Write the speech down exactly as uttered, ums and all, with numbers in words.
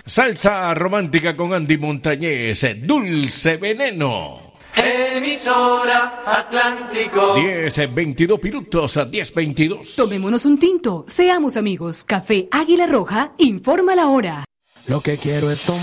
Salsa romántica con Andy Montañez, Dulce Veneno. Emisora Atlántico. diez, veintidós minutos a diez veintidós. Tomémonos un tinto, seamos amigos. Café Águila Roja informa la hora. Lo que quiero es tomar.